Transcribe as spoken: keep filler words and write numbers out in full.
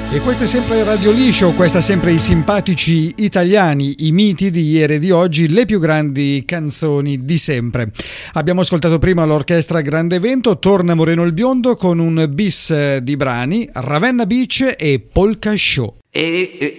E questo è sempre Radio Liscio, questa sempre i simpatici italiani, i miti di ieri e di oggi, le più grandi canzoni di sempre. Abbiamo ascoltato prima l'orchestra Grande Evento, torna Moreno il Biondo con un bis di brani, Ravenna Beach e Polka Show. E, e,